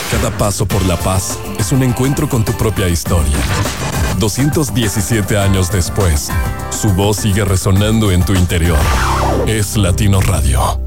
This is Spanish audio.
Cada paso por la paz es un encuentro con tu propia historia. 217 años después, su voz sigue resonando en tu interior. Es Latino Radio.